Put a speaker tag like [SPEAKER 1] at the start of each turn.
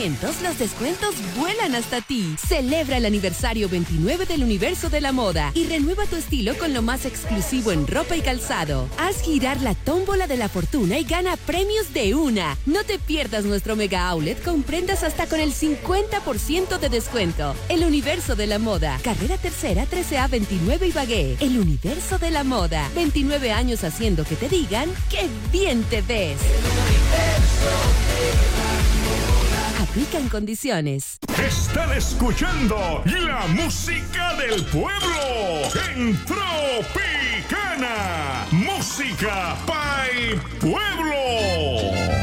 [SPEAKER 1] 300, los descuentos vuelan hasta ti. Celebra el aniversario 29 del Universo de la Moda y renueva tu estilo con lo más exclusivo en ropa y calzado. Haz girar la tómbola de la fortuna y gana premios de una. No te pierdas nuestro mega outlet con prendas hasta con el 50% de descuento. El Universo de la Moda. Carrera Tercera, 13A 29 Ibagué. El Universo de la Moda. 29 años haciendo que te digan ¡qué bien te ves! Aplican condiciones.
[SPEAKER 2] Están escuchando la música del pueblo en Tropicana. Música pa'l pueblo.